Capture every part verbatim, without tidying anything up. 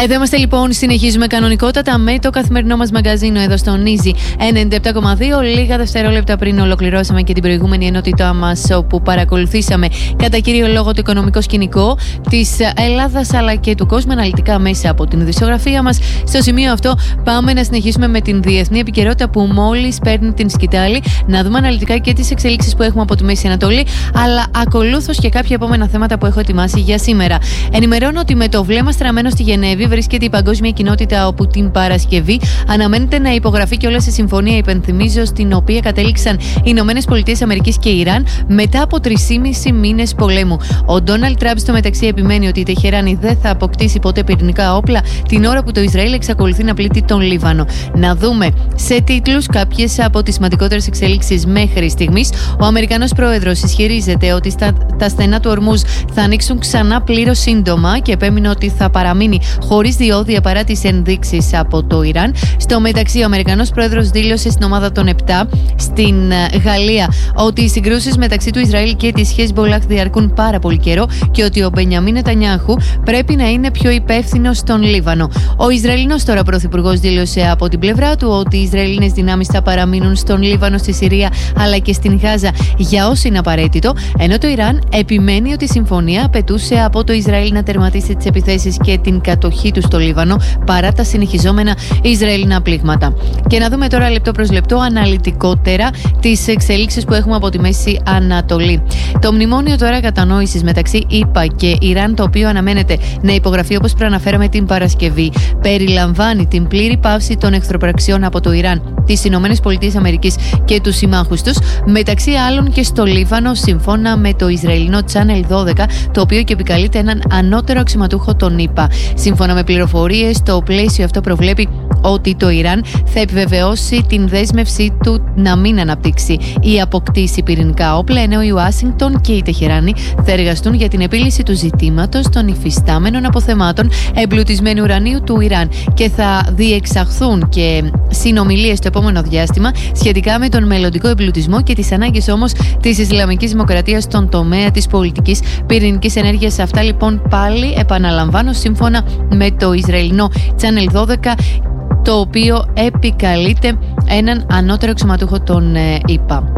Εδώ είμαστε λοιπόν, συνεχίζουμε κανονικότατα με το καθημερινό μας μαγκαζίνο εδώ στο Νίζι ενενήντα επτά κόμμα δύο. Λίγα δευτερόλεπτα πριν ολοκληρώσαμε και την προηγούμενη ενότητά μας, όπου παρακολουθήσαμε κατά κύριο λόγο το οικονομικό σκηνικό της Ελλάδας αλλά και του κόσμου αναλυτικά μέσα από την ειδησιογραφία μας. Στο σημείο αυτό πάμε να συνεχίσουμε με την διεθνή επικαιρότητα που μόλις παίρνει την σκητάλη, να δούμε αναλυτικά και τις εξελίξεις που έχουμε από τη Μέση Ανατολή, αλλά ακολούθως και κάποια επόμενα θέματα που έχω ετοιμάσει για σήμερα. Ενημερώνω ότι με το βλέμμα στραμμένο στη Γενέβη βρίσκεται η παγκόσμια κοινότητα, όπου την Παρασκευή αναμένεται να υπογραφεί και όλες η συμφωνία, υπενθυμίζω, στην οποία κατέληξαν οι Ηνωμένες Πολιτείες Αμερικής και Ιράν μετά από τρεισήμισι μήνες πολέμου. Ο Ντόναλντ Τραμπ στο μεταξύ επιμένει ότι η Τεχεράνη δεν θα αποκτήσει ποτέ πυρηνικά όπλα, την ώρα που το Ισραήλ εξακολουθεί να πλήττει τον Λίβανο. Να δούμε σε τίτλους κάποιες από τις σημαντικότερες εξελίξεις μέχρι στιγμής. Ο Αμερικανός πρόεδρος ισχυρίζεται ότι στα, τα στενά του Ορμούζ θα ανοίξουν ξανά πλήρως σύντομα και επέμεινε ότι θα παραμείνει χωρίς διόδια παρά τις ενδείξεις από το Ιράν. Στο μεταξύ, ο Αμερικανός πρόεδρος δήλωσε στην ομάδα των επτά στην Γαλλία ότι οι συγκρούσεις μεταξύ του Ισραήλ και της Χεσμπολάχ διαρκούν πάρα πολύ καιρό και ότι ο Μπενιαμίν Νετανιάχου πρέπει να είναι πιο υπεύθυνος στον Λίβανο. Ο Ισραηλινός τώρα πρωθυπουργός δήλωσε από την πλευρά του ότι οι Ισραηλινές δυνάμεις θα παραμείνουν στον Λίβανο, στη Συρία αλλά και στην Γάζα για όσο είναι απαραίτητο, ενώ το Ιράν επιμένει ότι η συμφωνία απαιτούσε από το Ισραήλ να τερματίσει τις επιθέσεις και την κατοχή του στο Λίβανο παρά τα συνεχιζόμενα Ισραηλινά πλήγματα. Και να δούμε τώρα λεπτό προς λεπτό αναλυτικότερα τις εξελίξεις που έχουμε από τη Μέση Ανατολή. Το μνημόνιο τώρα κατανόησης μεταξύ ΗΠΑ και Ιράν, το οποίο αναμένεται να υπογραφεί όπως προαναφέραμε την Παρασκευή, περιλαμβάνει την πλήρη πάυση των εχθροπραξιών από το Ιράν, τις Ηνωμένες Πολιτείες Αμερικής και τους συμμάχους τους, μεταξύ άλλων και στο Λίβανο, σύμφωνα με το Ισραηλινό Channel δώδεκα, το οποίο και επικαλείται έναν ανώτερο αξιωματούχο των ΗΠΑ. Σύμφωνα με πληροφορίες, το πλαίσιο αυτό προβλέπει ότι το Ιράν θα επιβεβαιώσει την δέσμευσή του να μην αναπτύξει ή αποκτήσει πυρηνικά όπλα, ενώ η Ουάσιγκτον και η Τεχεράνη θα εργαστούν για την επίλυση του ζητήματος των υφιστάμενων αποθεμάτων εμπλουτισμένου ουρανίου του Ιράν και θα διεξαχθούν και συνομιλίες στο επόμενο διάστημα σχετικά με τον μελλοντικό εμπλουτισμό και τις ανάγκες όμως της Ισλαμικής Δημοκρατίας στον τομέα της πολιτικής πυρηνικής ενέργειας. Αυτά λοιπόν πάλι επαναλαμβάνω σύμφωνα με το Ισραηλινό Channel δώδεκα, το οποίο επικαλείται έναν ανώτερο αξιωματούχο των ΗΠΑ.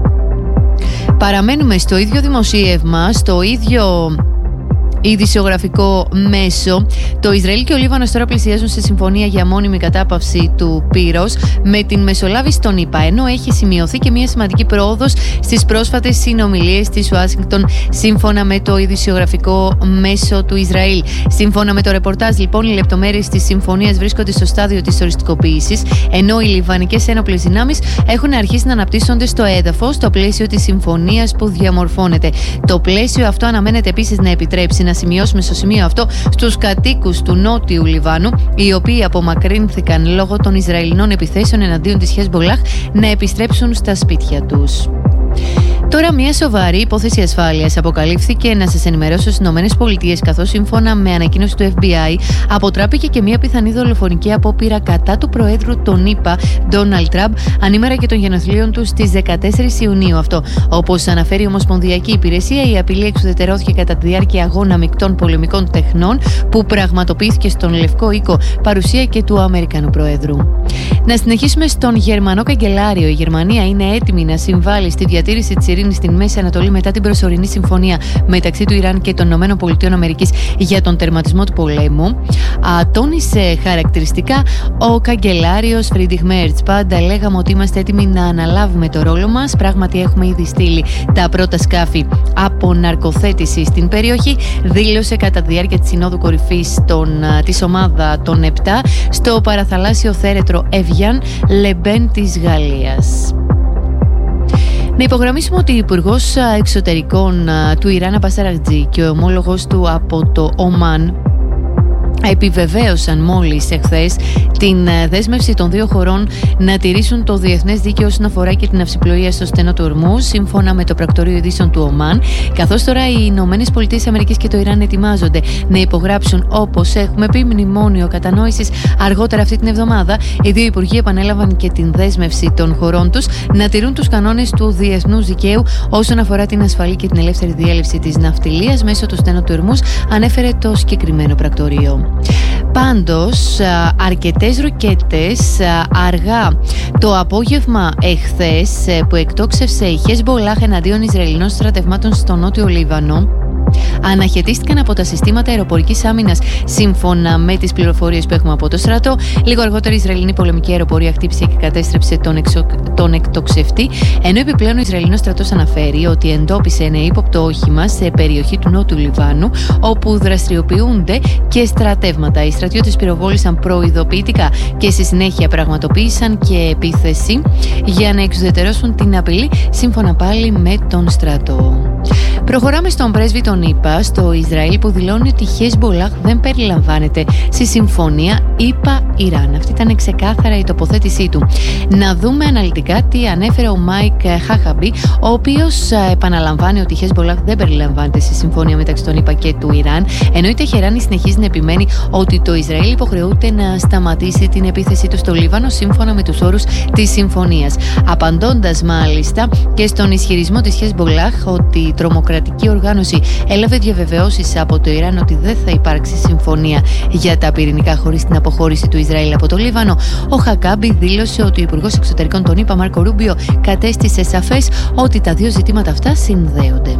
Παραμένουμε στο ίδιο δημοσίευμα, στο ίδιο ειδησιογραφικό μέσο. Το Ισραήλ και ο Λίβανος τώρα πλησιάζουν σε συμφωνία για μόνιμη κατάπαυση του πύρος με την μεσολάβηση των ΗΠΑ, ενώ έχει σημειωθεί και μια σημαντική πρόοδος στις πρόσφατες συνομιλίες της Ουάσιγκτον, σύμφωνα με το ειδησιογραφικό μέσο του Ισραήλ. Σύμφωνα με το ρεπορτάζ, λοιπόν, οι λεπτομέρειες της συμφωνίας βρίσκονται στο στάδιο της οριστικοποίησης, ενώ οι λιβανικές ένοπλες δυνάμεις έχουν αρχίσει να αναπτύσσονται στο έδαφος στο πλαίσιο της συμφωνίας που διαμορφώνεται. Το πλαίσιο αυτό αναμένεται επίσης να επιτρέψει να σημειώσουμε στο σημείο αυτό στους κατοίκους του νότιου Λιβάνου, οι οποίοι απομακρύνθηκαν λόγω των Ισραηλινών επιθέσεων εναντίον της Χεσμπολάχ, να επιστρέψουν στα σπίτια τους. Τώρα, μια σοβαρή υπόθεση ασφάλειας αποκαλύφθηκε, να σας ενημερώσω, στις Ηνωμένες Πολιτείες, καθώς σύμφωνα με ανακοίνωση του Εφ Μπι Άι αποτράπηκε και μια πιθανή δολοφονική απόπειρα κατά του Προέδρου των ΗΠΑ, Ντόναλντ Τραμπ, ανήμερα και των γενεθλίων του στις δεκατέσσερις Ιουνίου. Αυτό, όπως αναφέρει η Ομοσπονδιακή Υπηρεσία, η απειλή εξουδετερώθηκε κατά τη διάρκεια αγώνα μεικτών πολεμικών τεχνών που πραγματοποιήθηκε στον Λευκό Οίκο, παρουσία και του Αμερικανού Προέδρου. Να συνεχίσουμε στον Γερμανό Καγκελάριο. Η Γερμανία είναι έτοιμη να συμβάλλει στη διατήρηση της ειρήνης στην Μέση Ανατολή μετά την προσωρινή συμφωνία μεταξύ του Ιράν και των Ηνωμένων Πολιτείων Αμερικής για τον τερματισμό του πολέμου. Α, τόνισε χαρακτηριστικά ο καγκελάριος Φρίντριχ Μέρτς. Πάντα λέγαμε ότι είμαστε έτοιμοι να αναλάβουμε το ρόλο μας. Πράγματι, έχουμε ήδη στείλει τα πρώτα σκάφη από ναρκοθέτηση στην περιοχή, δήλωσε κατά τη διάρκεια της Συνόδου Κορυφής της ομάδα των επτά στο παραθαλάσσιο θέρετρο Εβιάν Λεμπέν της Γαλλίας. Να υπογραμμίσουμε ότι ο Υπουργός Εξωτερικών του Ιράν, Αμπάς Αρακτζή, και ο ομόλογος του από το Ομάν επιβεβαίωσαν μόλις εχθές την δέσμευση των δύο χωρών να τηρήσουν το διεθνές δίκαιο όσον αφορά και την ναυσιπλοεία στο στενό του Ορμούζ, σύμφωνα με το πρακτορείο ειδήσεων του Ομάν, καθώς τώρα οι Ηνωμένες Πολιτείες Αμερικής και το Ιράν ετοιμάζονται να υπογράψουν, όπως έχουμε πει, μνημόνιο κατανόησης αργότερα αυτή την εβδομάδα. Οι δύο υπουργοί επανέλαβαν και την δέσμευση των χωρών τους να τηρούν τους κανόνες του διεθνούς δικαίου όσον αφορά την ασφαλή και την ελεύθερη διέλευση της ναυτιλίας μέσω του στενού του Ορμούζ, ανέφερε το συγκεκριμένο πρακτορείο. Πάντως, αρκετές ροκέτες αργά το απόγευμα εχθές που εκτόξευσε η Hezbollah εναντίον Ισραηλινών στρατευμάτων στο νότιο Λίβανο αναχαιτίστηκαν από τα συστήματα αεροπορικής άμυνας, σύμφωνα με τις πληροφορίες που έχουμε από το στρατό. Λίγο αργότερα η Ισραηλινή πολεμική αεροπορία χτύπησε και κατέστρεψε τον, εξο... τον εκτοξευτή, ενώ επιπλέον ο Ισραηλινός στρατός αναφέρει ότι εντόπισε ένα ύποπτο όχημα σε περιοχή του νότου Λιβάνου, όπου δραστηριοποιούνται και στρατεύματα. Οι στρατιώτες πυροβόλησαν προειδοποιητικά και στη συνέχεια πραγματοποίησαν και επίθεση για να εξουδετερώσουν την απειλή, σύμφωνα πάλι με τον στρατό. Προχωράμε στον πρέσβη των ΗΠΑ στο Ισραήλ, που δηλώνει ότι η Hezbollah δεν περιλαμβάνεται στη συμφωνία ΗΠΑ-Ιράν. Αυτή ήταν ξεκάθαρα η τοποθέτησή του. Να δούμε αναλυτικά τι ανέφερε ο Μάικ Χάχαμπι, ο οποίος επαναλαμβάνει ότι η Hezbollah δεν περιλαμβάνεται στη συμφωνία μεταξύ των ΗΠΑ και του Ιράν, ενώ η Τεχεράνη συνεχίζει να επιμένει ότι το Ισραήλ υποχρεούται να σταματήσει την επίθεσή του στο Λίβανο σύμφωνα με τους όρους της συμφωνίας. Απαντώντας μάλιστα και στον ισχυρισμό της Hezbollah ότι η τρομοκρατική οργάνωση έλαβε διαβεβαιώσεις από το Ιράν ότι δεν θα υπάρξει συμφωνία για τα πυρηνικά χωρίς την αποχώρηση του Ισραήλ από το Λίβανο, ο Χακάμπι δήλωσε ότι ο Υπουργός Εξωτερικών των ΗΠΑ, Μάρκο Ρούμπιο, κατέστησε σαφές ότι τα δύο ζητήματα αυτά συνδέονται.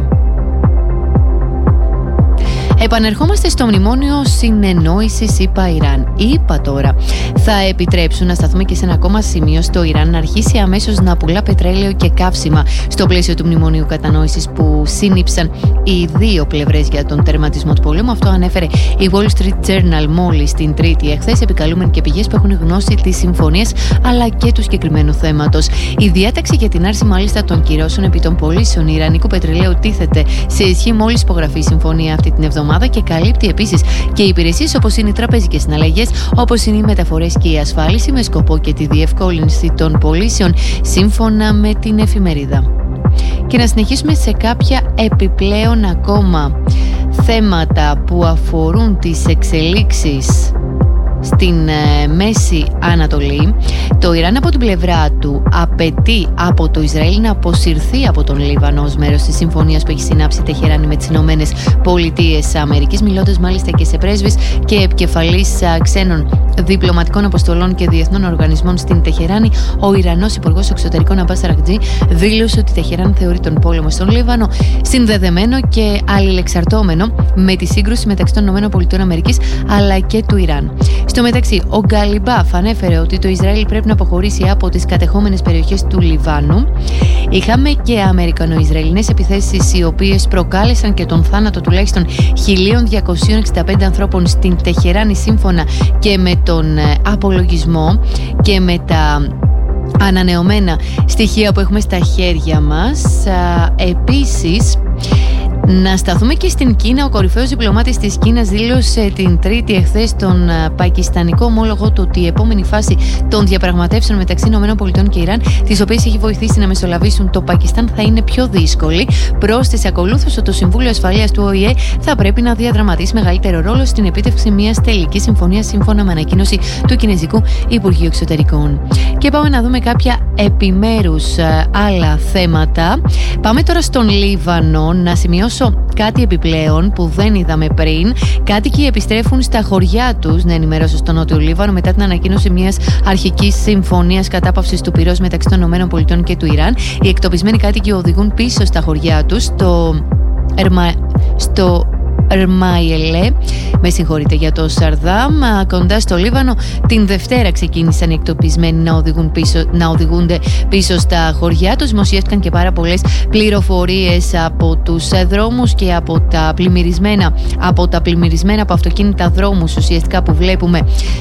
Επανερχόμαστε στο μνημόνιο συνεννόησης ΗΠΑ-Ιράν. Οι ΗΠΑ τώρα θα επιτρέψουν, να σταθούμε και σε ένα ακόμα σημείο, στο Ιράν να αρχίσει αμέσως να πουλά πετρέλαιο και καύσιμα στο πλαίσιο του μνημονίου κατανόησης που συνήψαν οι δύο πλευρές για τον τερματισμό του πολέμου. Αυτό ανέφερε η Wall Street Journal μόλις την Τρίτη εχθές, επικαλούμενοι και πηγές που έχουν γνώση της συμφωνίας αλλά και του συγκεκριμένου θέματος. Η διάταξη για την άρση μάλιστα των κυρώσεων επί των πωλήσεων ιρανικού πετρελαίου τίθεται σε ισχύ μόλις υπογραφεί η συμφωνία αυτή την εβδομάδα και καλύπτει επίσης και υπηρεσίες όπως είναι οι τραπεζικές συναλλαγές, όπως είναι οι μεταφορές και η ασφάλιση, με σκοπό και τη διευκόλυνση των πωλήσεων, σύμφωνα με την εφημερίδα. Και να συνεχίσουμε σε κάποια επιπλέον ακόμα θέματα που αφορούν τις εξελίξεις στην ε, Μέση Ανατολή. Το Ιράν από την πλευρά του απαιτεί από το Ισραήλ να αποσυρθεί από τον Λίβανο ως μέρος της συμφωνίας που έχει συνάψει η Τεχεράνη με τις Ηνωμένες Πολιτείες Αμερικής, μιλώντας μάλιστα και σε πρέσβεις και επικεφαλής ξένων διπλωματικών αποστολών και διεθνών οργανισμών στην Τεχεράνη. Ο Ιρανός Υπουργός Εξωτερικών Αμπάς Αρακτζή δήλωσε ότι η Τεχεράνη θεωρεί τον πόλεμο στον Λίβανο συνδεδεμένο και αλληλεξαρτώμενο με τη σύγκρουση μεταξύ των ΗΠΑ αλλά και του Ιράν. Στο μεταξύ, ο Γκαλιμπάφ ανέφερε ότι το Ισραήλ πρέπει να αποχωρήσει από τις κατεχόμενες περιοχές του Λιβάνου. Είχαμε και αμερικανο-ισραηλινές επιθέσεις οι οποίες προκάλεσαν και τον θάνατο τουλάχιστον χίλια διακόσιοι εξήντα πέντε ανθρώπων στην Τεχεράνη, σύμφωνα και με τον απολογισμό και με τα ανανεωμένα στοιχεία που έχουμε στα χέρια μας. Επίσης, να σταθούμε και στην Κίνα. Ο κορυφαίος διπλωμάτης της Κίνας δήλωσε την Τρίτη εχθές στον πακιστανικό ομόλογο του ότι η επόμενη φάση των διαπραγματεύσεων μεταξύ ΗΠΑ και Ιράν, τις οποίες έχει βοηθήσει να μεσολαβήσουν το Πακιστάν, θα είναι πιο δύσκολη. Πρόσθεσε ακολούθως ότι το Συμβούλιο Ασφαλείας του Ο Η Ε θα πρέπει να διαδραματίσει μεγαλύτερο ρόλο στην επίτευξη μιας τελικής συμφωνίας, σύμφωνα με ανακοίνωση του Κινεζικού Υπουργείου Εξωτερικών. Και πάμε να δούμε κάποια επιμέρους άλλα θέματα. Πάμε τώρα στον Λίβανο. Να σημειώσω κάτι επιπλέον που δεν είδαμε πριν. Κάτοικοι επιστρέφουν στα χωριά τους, να ενημερώσω, στο νότιο Λίβανο, μετά την ανακοίνωση μιας αρχικής συμφωνίας κατάπαυσης του πυρός μεταξύ των ΗΠΑ και του Ιράν. Οι εκτοπισμένοι κάτοικοι οδηγούν πίσω στα χωριά τους στο, Ερμα... στο Ερμάιελε, με συγχωρείτε για το Σαρδάμ, κοντά στο Λίβανο. Την Δευτέρα ξεκίνησαν οι εκτοπισμένοι να, οδηγούν πίσω, να οδηγούνται πίσω στα χωριά τους. Δημοσιεύτηκαν και πάρα πολλές πληροφορίες από τους δρόμους και από τα πλημμυρισμένα, από τα πλημμυρισμένα από αυτοκίνητα δρόμους, ουσιαστικά, που βλέπουμε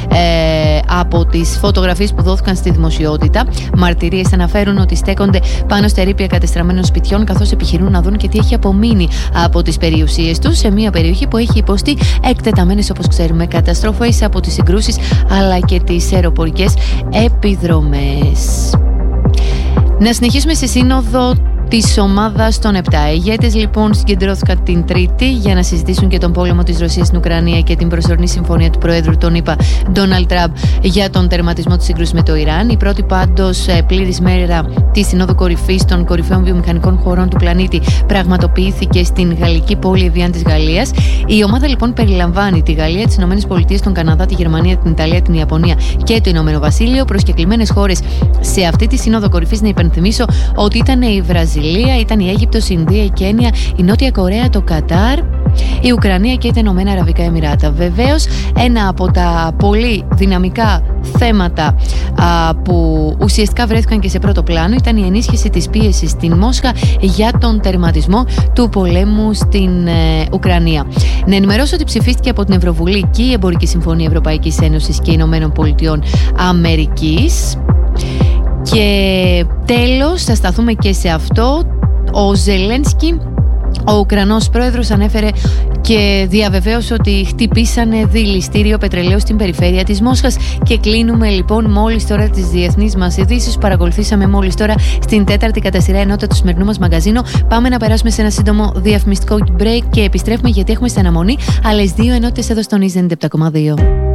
ε, από τις φωτογραφίες που δόθηκαν στη δημοσιότητα. Μαρτυρίες αναφέρουν ότι στέκονται πάνω στα ερείπια κατεστραμμένων σπιτιών, καθώς επιχειρούν να δουν και τι έχει απομείνει από τις περιουσίες τους, σε μια περιοχή που έχει υποστεί εκτεταμένες, όπως ξέρουμε, καταστροφές από τις συγκρούσεις αλλά και τις αεροπορικές επιδρομές. Να συνεχίσουμε στη σύνοδο της ομάδας των επτά. Οι ηγέτες λοιπόν συγκεντρώθηκαν την Τρίτη για να συζητήσουν και τον πόλεμο της Ρωσίας στην Ουκρανία και την προσωρινή συμφωνία του Προέδρου των ΗΠΑ Ντόναλντ Τραμπ για τον τερματισμό της σύγκρουσης με το Ιράν. Η πρώτη πάντως πλήρης μέρα της Συνόδου Κορυφής των κορυφαίων βιομηχανικών χωρών του πλανήτη πραγματοποιήθηκε στην γαλλική πόλη Εβιάν της Γαλλίας. Η ομάδα λοιπόν περιλαμβάνει τη Γαλλία, τις ΗΠΑ, τον Καναδά, τη Γερμανία, την Ιταλία, την Ιαπωνία και το Ηνωμένο Βασίλειο. Προσκεκλημένες χώρες σε αυτή τη Σύνοδο Κορυφής, να υπενθυμίσω ότι ήταν η Βραζιλία, ήταν η Αίγυπτος, η Ινδία, η Κένια, η Νότια Κορέα, το Κατάρ, η Ουκρανία και τα Ηνωμένα Αραβικά Εμιράτα. Βεβαίως, ένα από τα πολύ δυναμικά θέματα α, που ουσιαστικά βρέθηκαν και σε πρώτο πλάνο ήταν η ενίσχυση της πίεσης στην Μόσχα για τον τερματισμό του πολέμου στην ε, Ουκρανία. Να ενημερώσω ότι ψηφίστηκε από την Ευρωβουλή και η Εμπορική Συμφωνία Ευρωπαϊκής Ένωσης και Ηνωμένων Πολιτειών Αμερικής. Και τέλος, θα σταθούμε και σε αυτό. Ο Ζελένσκι, ο Ουκρανός πρόεδρος, ανέφερε και διαβεβαίωσε ότι χτυπήσανε δηληστήριο πετρελαίου στην περιφέρεια της Μόσχας. Και κλείνουμε λοιπόν μόλις τώρα τις διεθνείς μας ειδήσεις. Παρακολουθήσαμε μόλις τώρα στην τέταρτη κατά σειρά ενότητα του σημερινού μας μαγκαζίνο. Πάμε να περάσουμε σε ένα σύντομο διαφημιστικό break και επιστρέφουμε, γιατί έχουμε στην αναμονή άλλες δύο ενότητες εδώ στον Ι Ζ ενενήντα επτά κόμμα δύο.